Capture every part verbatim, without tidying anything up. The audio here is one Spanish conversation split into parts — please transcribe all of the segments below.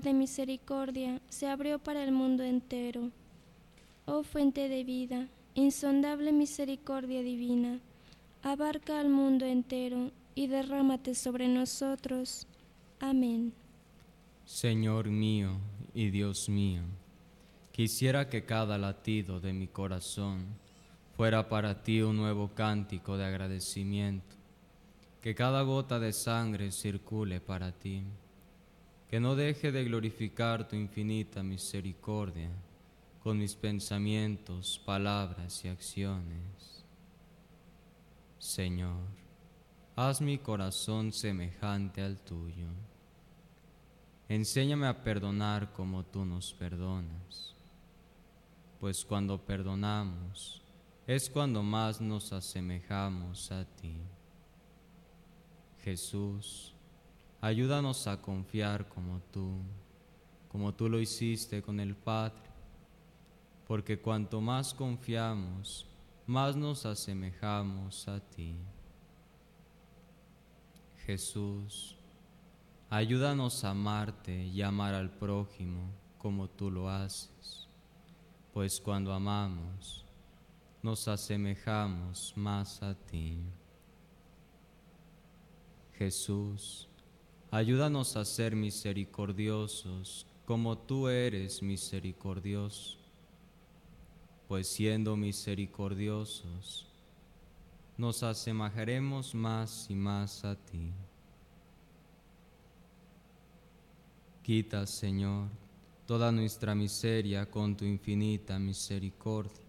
de misericordia se abrió para el mundo entero. Oh fuente de vida, insondable misericordia divina, abarca al mundo entero y derrámate sobre nosotros. Amén. Señor mío y Dios mío, quisiera que cada latido de mi corazón fuera para ti un nuevo cántico de agradecimiento, que cada gota de sangre circule para ti, que no deje de glorificar tu infinita misericordia con mis pensamientos, palabras y acciones. Señor, haz mi corazón semejante al tuyo. Enséñame a perdonar como tú nos perdonas, pues cuando perdonamos es cuando más nos asemejamos a ti. Jesús, ayúdanos a confiar como tú, como tú lo hiciste con el Padre, porque cuanto más confiamos, más nos asemejamos a ti. Jesús, ayúdanos a amarte y amar al prójimo como tú lo haces, pues cuando amamos, nos asemejamos más a ti. Jesús, ayúdanos a ser misericordiosos como tú eres misericordioso, pues siendo misericordiosos, nos asemejaremos más y más a ti. Quita, Señor, toda nuestra miseria con tu infinita misericordia.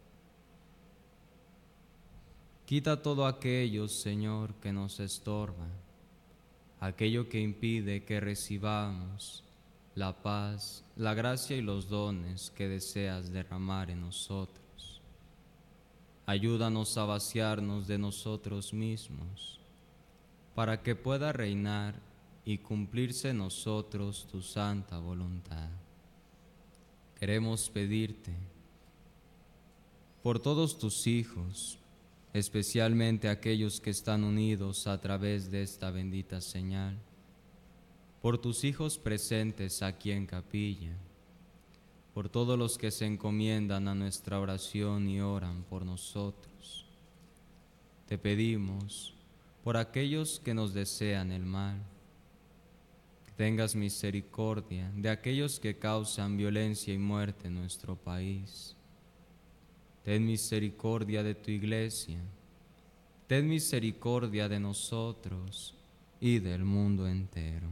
Quita todo aquello, Señor, que nos estorba, aquello que impide que recibamos la paz, la gracia y los dones que deseas derramar en nosotros. Ayúdanos a vaciarnos de nosotros mismos, para que pueda reinar y cumplirse en nosotros tu santa voluntad. Queremos pedirte por todos tus hijos, especialmente aquellos que están unidos a través de esta bendita señal, por tus hijos presentes aquí en capilla, por todos los que se encomiendan a nuestra oración y oran por nosotros. Te pedimos por aquellos que nos desean el mal, que tengas misericordia de aquellos que causan violencia y muerte en nuestro país. Ten misericordia de tu iglesia, ten misericordia de nosotros y del mundo entero.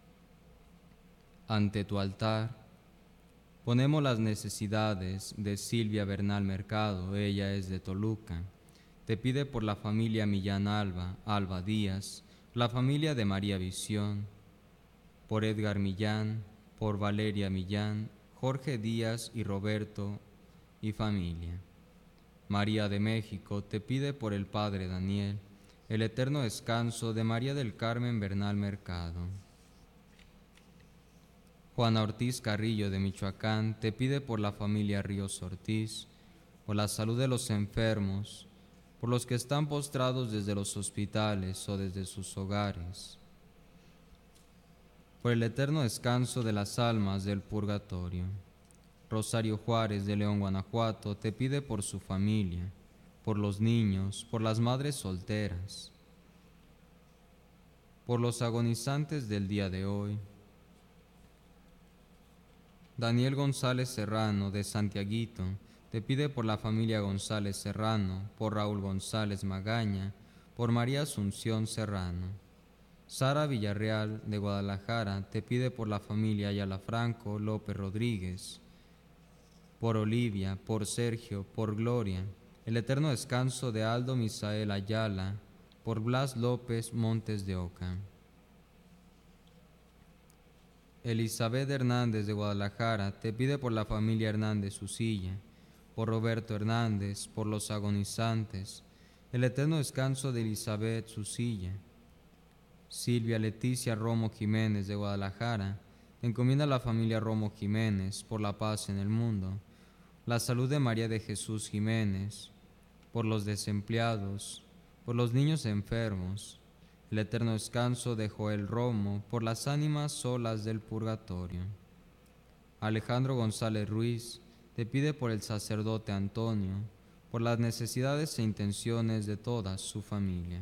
Ante tu altar ponemos las necesidades de Silvia Bernal Mercado, ella es de Toluca. Te pide por la familia Millán Alba, Alba Díaz, la familia de María Visión, por Edgar Millán, por Valeria Millán, Jorge Díaz y Roberto y familia. María de México te pide por el Padre Daniel, el eterno descanso de María del Carmen Bernal Mercado. Juana Ortiz Carrillo de Michoacán te pide por la familia Ríos Ortiz, por la salud de los enfermos, por los que están postrados desde los hospitales o desde sus hogares, por el eterno descanso de las almas del purgatorio. Rosario Juárez de León, Guanajuato, te pide por su familia, por los niños, por las madres solteras, por los agonizantes del día de hoy. Daniel González Serrano de Santiaguito te pide por la familia González Serrano, por Raúl González Magaña, por María Asunción Serrano. Sara Villarreal de Guadalajara te pide por la familia Ayala Franco López Rodríguez, por Olivia, por Sergio, por Gloria, el eterno descanso de Aldo Misael Ayala, por Blas López Montes de Oca. Elizabeth Hernández de Guadalajara te pide por la familia Hernández Usilla, por Roberto Hernández, por los agonizantes, el eterno descanso de Elizabeth Susilla. Silvia Leticia Romo Jiménez de Guadalajara encomienda a la familia Romo Jiménez por la paz en el mundo, la salud de María de Jesús Jiménez, por los desempleados, por los niños enfermos, el eterno descanso de Joel Romo, por las ánimas solas del purgatorio. Alejandro González Ruiz te pide por el sacerdote Antonio, por las necesidades e intenciones de toda su familia.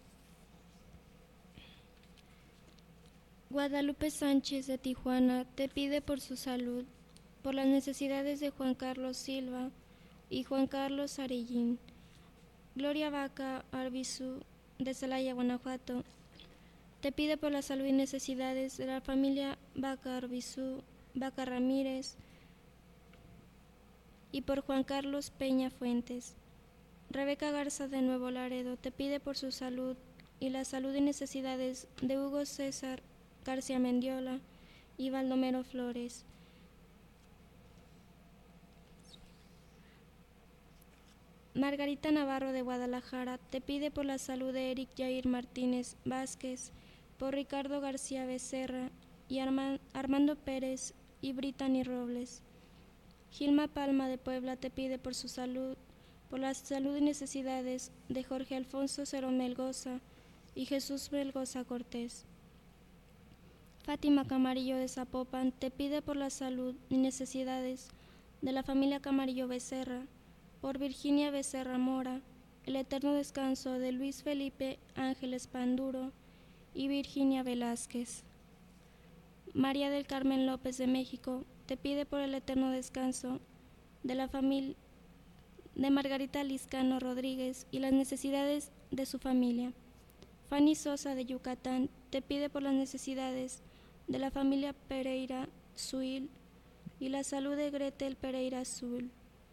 Guadalupe Sánchez de Tijuana te pide por su salud, por las necesidades de Juan Carlos Silva y Juan Carlos Arellín. Gloria Vaca Arbizu de Celaya, Guanajuato, te pide por la salud y necesidades de la familia Vaca Arbizu, Vaca Ramírez y por Juan Carlos Peña Fuentes. Rebeca Garza de Nuevo Laredo te pide por su salud y la salud y necesidades de Hugo César García Mendiola y Baldomero Flores. Margarita Navarro de Guadalajara te pide por la salud de Eric Jair Martínez Vázquez, por Ricardo García Becerra y Arma- Armando Pérez y Brittany Robles. Gilma Palma de Puebla te pide por su salud, por la salud y necesidades de Jorge Alfonso Cerón Melgoza y Jesús Melgoza Cortés. Fátima Camarillo de Zapopan te pide por la salud y necesidades de la familia Camarillo Becerra, por Virginia Becerra Mora, el eterno descanso de Luis Felipe Ángeles Panduro y Virginia Velázquez. María del Carmen López de México te pide por el eterno descanso de la familia de Margarita Liscano Rodríguez y las necesidades de su familia. Fanny Sosa de Yucatán te pide por las necesidades de la familia Pereira Zuil y la salud de Gretel Pereira Zuil.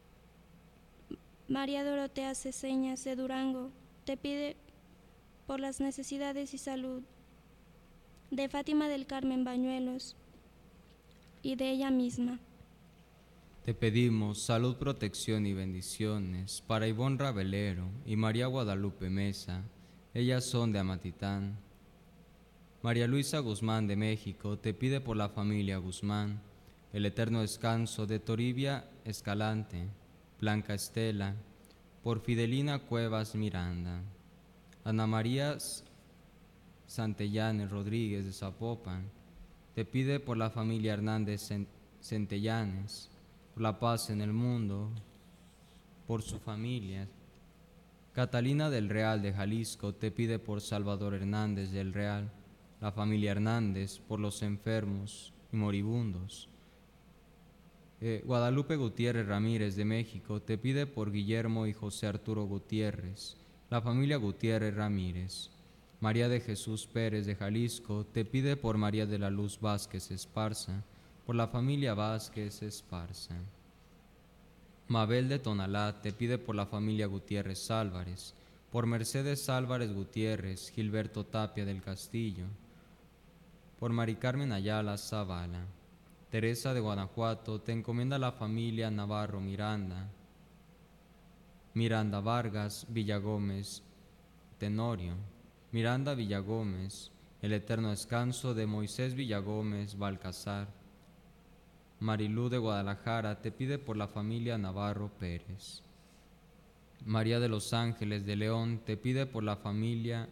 María Dorotea Ceseñas de Durango te pide por las necesidades y salud de Fátima del Carmen Bañuelos y de ella misma. Te pedimos salud, protección y bendiciones para Ivonne Rabelero y María Guadalupe Mesa, ellas son de Amatitán. María Luisa Guzmán de México te pide por la familia Guzmán, el eterno descanso de Toribia Escalante, Blanca Estela, por Fidelina Cuevas Miranda. Ana María Santellanes Rodríguez de Zapopan te pide por la familia Hernández Centellanes, por la paz en el mundo, por su familia. Catalina del Real de Jalisco te pide por Salvador Hernández del Real, la familia Hernández, por los enfermos y moribundos. Eh, Guadalupe Gutiérrez Ramírez de México te pide por Guillermo y José Arturo Gutiérrez, la familia Gutiérrez Ramírez. María de Jesús Pérez de Jalisco te pide por María de la Luz Vázquez Esparza, por la familia Vázquez Esparza. Mabel de Tonalá te pide por la familia Gutiérrez Álvarez, por Mercedes Álvarez Gutiérrez, Gilberto Tapia del Castillo, por Mari Carmen Ayala Zavala. Teresa de Guanajuato te encomienda la familia Navarro Miranda, Miranda Vargas Villagómez Tenorio, Miranda Villagómez, el eterno descanso de Moisés Villagómez Balcazar. Marilú de Guadalajara te pide por la familia Navarro Pérez. María de los Ángeles de León te pide por la familia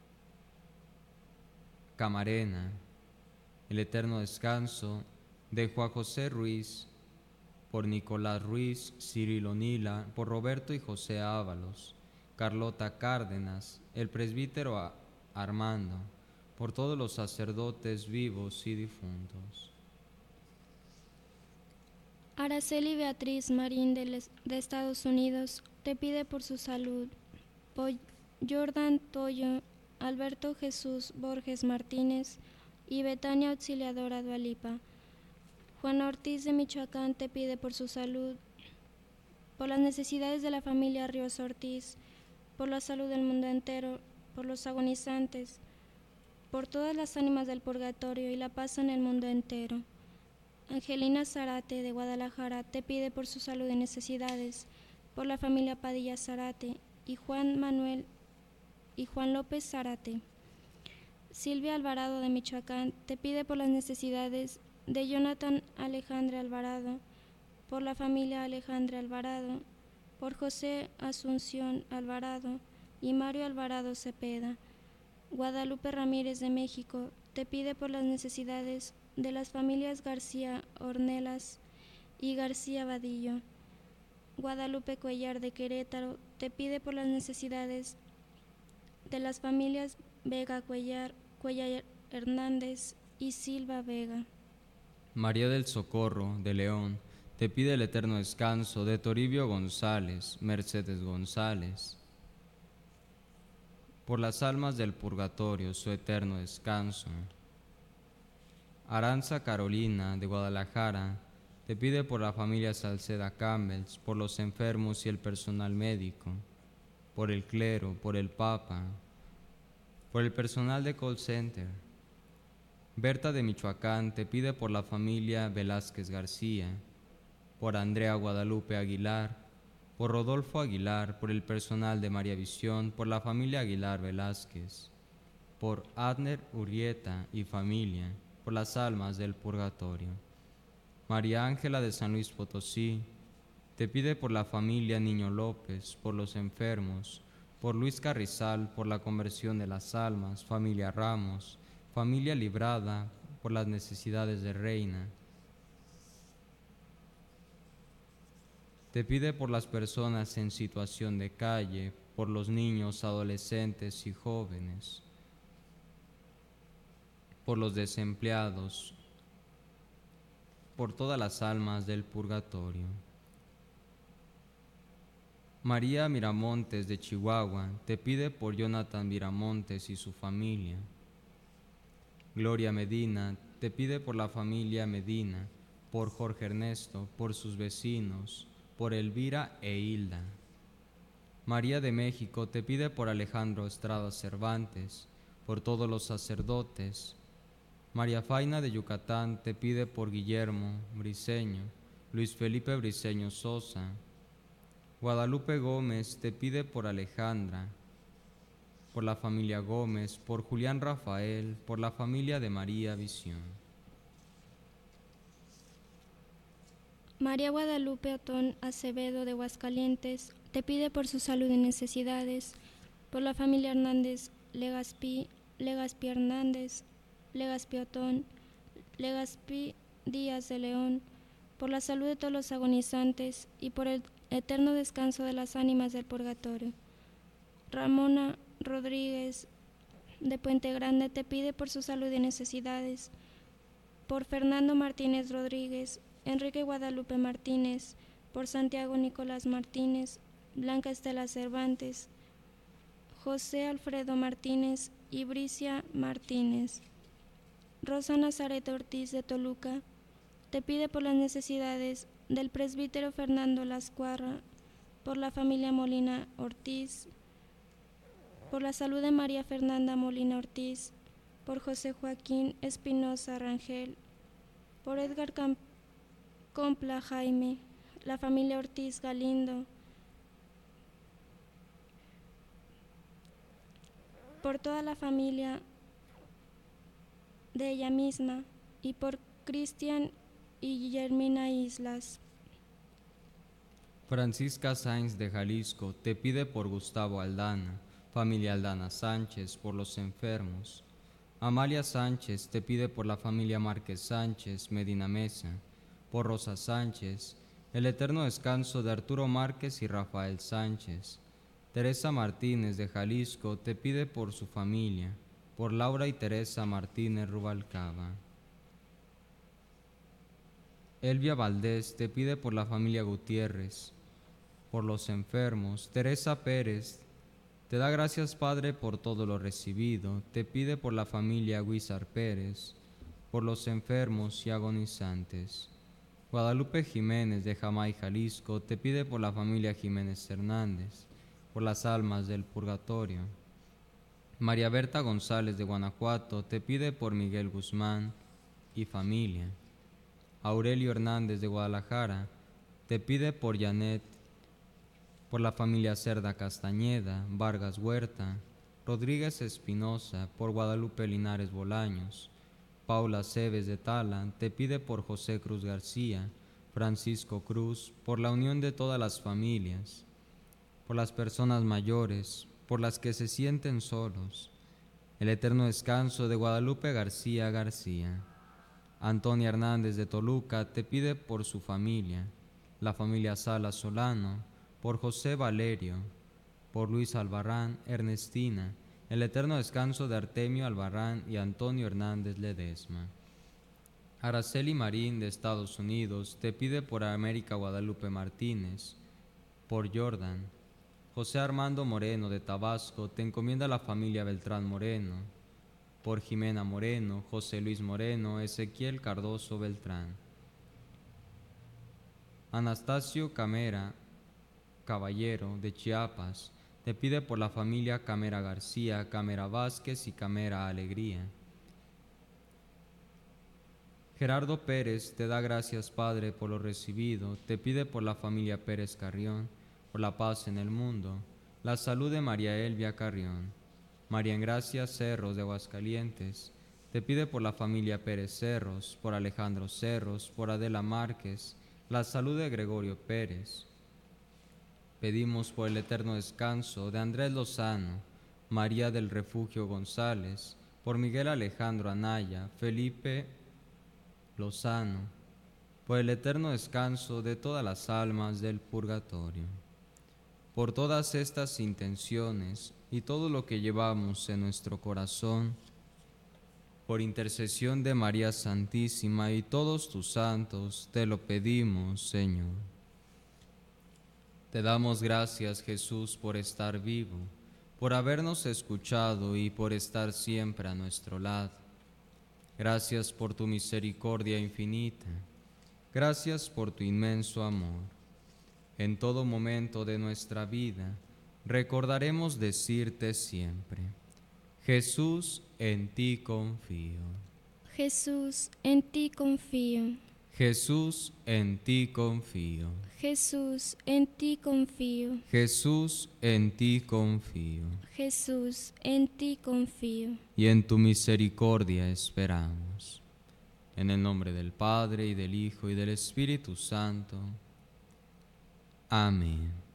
Camarena, el eterno descanso de Juan José Ruiz, por Nicolás Ruiz, Cirilo Nila, por Roberto y José Ábalos, Carlota Cárdenas, el presbítero Armando, por todos los sacerdotes vivos y difuntos. Araceli Beatriz Marín de, les, de Estados Unidos te pide por su salud, por Jordan Toyo, Alberto Jesús Borges Martínez y Betania Auxiliadora Dualipa. Juana Ortiz de Michoacán te pide por su salud, por las necesidades de la familia Ríos Ortiz, por la salud del mundo entero, por los agonizantes, por todas las ánimas del purgatorio y la paz en el mundo entero. Angelina Zarate de Guadalajara te pide por su salud y necesidades, por la familia Padilla Zarate y Juan Manuel y Juan López Zarate. Silvia Alvarado de Michoacán te pide por las necesidades de Jonathan Alejandre Alvarado, por la familia Alejandre Alvarado, por José Asunción Alvarado y Mario Alvarado Cepeda. Guadalupe Ramírez de México te pide por las necesidades de las familias García Ornelas y García Vadillo. Guadalupe Cuellar de Querétaro te pide por las necesidades de las familias Vega Cuellar, Cuellar Hernández y Silva Vega. María del Socorro de León te pide el eterno descanso de Toribio González, Mercedes González. Por las almas del purgatorio, su eterno descanso. Aranza Carolina de Guadalajara te pide por la familia Salceda Campbells, por los enfermos y el personal médico, por el clero, por el Papa, por el personal de call center. Berta de Michoacán te pide por la familia Velázquez García, por Andrea Guadalupe Aguilar, por Rodolfo Aguilar, por el personal de María Visión, por la familia Aguilar Velázquez, por Adner Urrieta y familia, por las almas del purgatorio. María Ángela de San Luis Potosí te pide por la familia Niño López, por los enfermos, por Luis Carrizal, por la conversión de las almas, familia Ramos, familia Librada, por las necesidades de Reina. Te pide por las personas en situación de calle, por los niños, adolescentes y jóvenes, por los desempleados, por todas las almas del purgatorio. María Miramontes de Chihuahua te pide por Jonathan Miramontes y su familia. Gloria Medina te pide por la familia Medina, por Jorge Ernesto, por sus vecinos, por Elvira e Hilda. María de México te pide por Alejandro Estrada Cervantes, por todos los sacerdotes. María Faina de Yucatán te pide por Guillermo Briceño, Luis Felipe Briceño Sosa. Guadalupe Gómez te pide por Alejandra, por la familia Gómez, por Julián Rafael, por la familia de María Visión. María Guadalupe Otón Acevedo de Aguascalientes te pide por su salud y necesidades, por la familia Hernández Legaspi, Legaspi Hernández, Legaspi Otón, Legaspi Díaz de León, por la salud de todos los agonizantes y por el eterno descanso de las ánimas del purgatorio. Ramona Rodríguez de Puente Grande te pide por su salud y necesidades, por Fernando Martínez Rodríguez, Enrique Guadalupe Martínez, por Santiago Nicolás Martínez, Blanca Estela Cervantes, José Alfredo Martínez y Bricia Martínez. Rosa Nazaret Ortiz de Toluca te pide por las necesidades del presbítero Fernando Lascuarra, por la familia Molina Ortiz, por la salud de María Fernanda Molina Ortiz, por José Joaquín Espinosa Rangel, por Edgar Camp Compla Jaime, la familia Ortiz Galindo, por toda la familia de ella misma y por Cristian y Guillermina Islas. Francisca Sáenz de Jalisco te pide por Gustavo Aldana, familia Aldana Sánchez, por los enfermos. Amalia Sánchez te pide por la familia Márquez Sánchez, Medina Mesa, por Rosa Sánchez, el eterno descanso de Arturo Márquez y Rafael Sánchez. Teresa Martínez de Jalisco te pide por su familia, por Laura y Teresa Martínez Rubalcaba. Elvia Valdés te pide por la familia Gutiérrez, por los enfermos. Teresa Pérez te da gracias, Padre, por todo lo recibido. Te pide por la familia Huizar Pérez, por los enfermos y agonizantes. Guadalupe Jiménez de Jamay, Jalisco, te pide por la familia Jiménez Hernández, por las almas del purgatorio. María Berta González de Guanajuato te pide por Miguel Guzmán y familia. Aurelio Hernández de Guadalajara te pide por Janet, por la familia Cerda Castañeda, Vargas Huerta, Rodríguez Espinosa, por Guadalupe Linares Bolaños. Paula Cebes de Tala te pide por José Cruz García, Francisco Cruz, por la unión de todas las familias, por las personas mayores, por las que se sienten solos, el eterno descanso de Guadalupe García García. Antonia Hernández de Toluca te pide por su familia, la familia Sala Solano, por José Valerio, por Luis Albarrán, Ernestina, el eterno descanso de Artemio Albarrán y Antonio Hernández Ledesma. Araceli Marín de Estados Unidos te pide por América Guadalupe Martínez, por Jordan. José Armando Moreno de Tabasco te encomienda la familia Beltrán Moreno, por Jimena Moreno, José Luis Moreno, Ezequiel Cardoso Beltrán. Anastasio Camera Caballero de Chiapas te pide por la familia Camera García, Camera Vázquez y Camera Alegría. Gerardo Pérez te da gracias, Padre, por lo recibido, te pide por la familia Pérez Carrión, por la paz en el mundo, la salud de María Elvia Carrión. María Engracia Cerros de Aguascalientes te pide por la familia Pérez Cerros, por Alejandro Cerros, por Adela Márquez, la salud de Gregorio Pérez. Pedimos por el eterno descanso de Andrés Lozano, María del Refugio González, por Miguel Alejandro Anaya, Felipe Lozano, por el eterno descanso de todas las almas del purgatorio. Por todas estas intenciones y todo lo que llevamos en nuestro corazón, por intercesión de María Santísima y todos tus santos, te lo pedimos, Señor. Te damos gracias, Jesús, por estar vivo, por habernos escuchado y por estar siempre a nuestro lado. Gracias por tu misericordia infinita. Gracias por tu inmenso amor. En todo momento de nuestra vida, recordaremos decirte siempre: Jesús, en ti confío. Jesús, en ti confío. Jesús, en ti confío. Jesús, en ti confío. Jesús, en ti confío. Jesús, en ti confío. Y en tu misericordia esperamos. En el nombre del Padre, y del Hijo, y del Espíritu Santo. Amén.